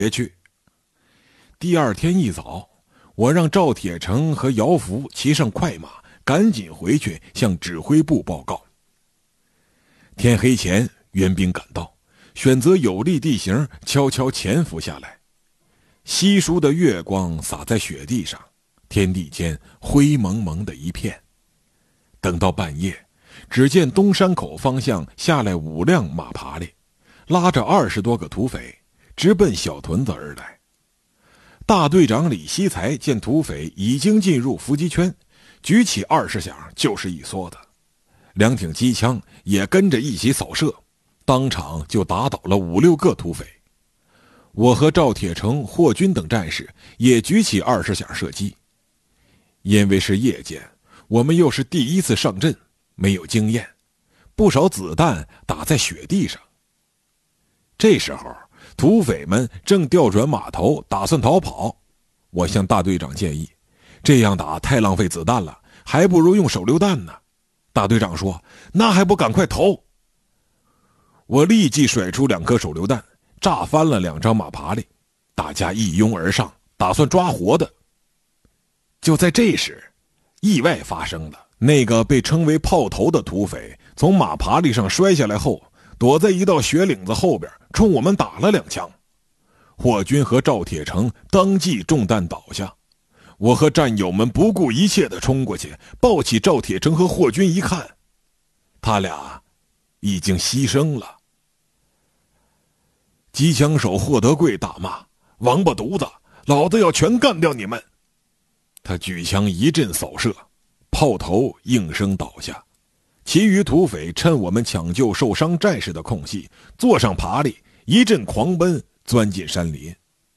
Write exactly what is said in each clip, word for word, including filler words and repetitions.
去。第二天一早，我让赵铁成和姚福骑上快马，赶紧回去向指挥部报告。天黑前，援兵赶到，选择有利地形，悄悄潜伏下来。稀疏的月光洒在雪地上，天地间灰蒙蒙的一片。等到半夜，只见东山口方向下来五辆马爬犁，拉着二十多个土匪，直奔小屯子而来。大队长李希才见土匪已经进入伏击圈，举起二十响就是一梭子，两挺机枪也跟着一起扫射，当场就打倒了五六个土匪。我和赵铁成、霍军等战士也举起二十响射击。因为是夜间，我们又是第一次上阵，没有经验，不少子弹打在雪地上。这时候土匪们正调转马头，打算逃跑。我向大队长建议，这样打太浪费子弹了，还不如用手榴弹呢。大队长说，那还不赶快投。我立即甩出两颗手榴弹，炸翻了两张马爬犁，大家一拥而上，打算抓活的。就在这时，意外发生了。那个被称为炮头的土匪从马爬犁上摔下来后，躲在一道雪岭子后边，冲我们打了两枪。霍军和赵铁成当即中弹倒下。我和战友们不顾一切地冲过去，抱起赵铁成和霍军一看，他俩已经牺牲了。机枪手霍德贵大骂，王八犊子，老子要全干掉你们。他举枪一阵扫射，炮头应声倒下。其余土匪趁我们抢救受伤战士的空隙，坐上爬犁，一阵狂奔，钻进山林。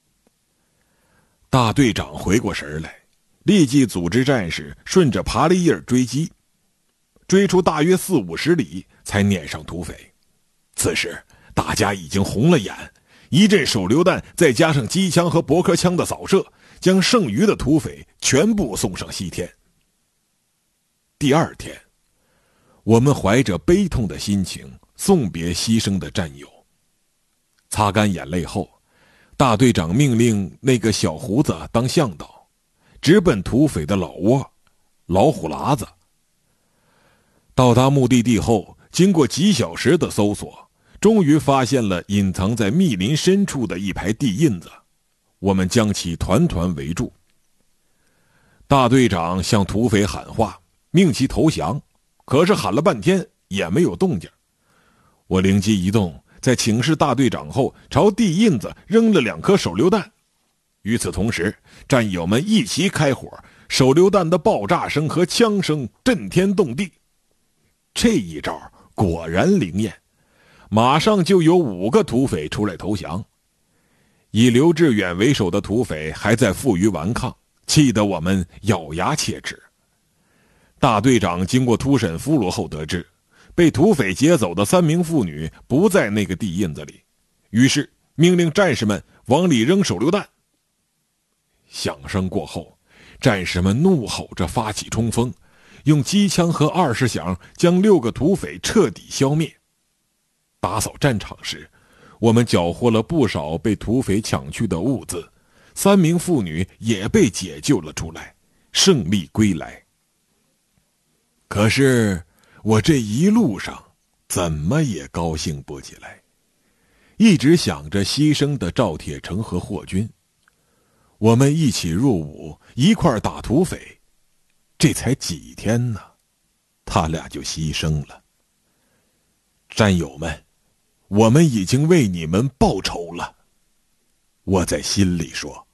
大队长回过神来，立即组织战士顺着爬犁叶追击，追出大约四五十里，才撵上土匪。此时大家已经红了眼，一阵手榴弹再加上机枪和驳壳枪的扫射，将剩余的土匪全部送上西天。第二天，我们怀着悲痛的心情送别牺牲的战友。擦干眼泪后，大队长命令那个小胡子当向导，直奔土匪的老窝老虎喇子。到达目的地后，经过几小时的搜索，终于发现了隐藏在密林深处的一排地印子。我们将其团团围住。大队长向土匪喊话，命其投降，可是喊了半天也没有动静。我灵机一动，在请示大队长后，朝地印子扔了两颗手榴弹。与此同时，战友们一齐开火，手榴弹的爆炸声和枪声震天动地。这一招果然灵验，马上就有五个土匪出来投降。以刘志远为首的土匪还在负隅顽抗，气得我们咬牙切齿。大队长经过突审俘虏后得知，被土匪劫走的三名妇女不在那个地印子里，于是命令战士们往里扔手榴弹。响声过后，战士们怒吼着发起冲锋，用机枪和二十响将六个土匪彻底消灭。打扫战场时，我们缴获了不少被土匪抢去的物资，三名妇女也被解救了出来，胜利归来。可是我这一路上怎么也高兴不起来，一直想着牺牲的赵铁成和霍军。我们一起入伍，一块打土匪，这才几天呢，他俩就牺牲了。战友们，我们已经为你们报仇了，我在心里说。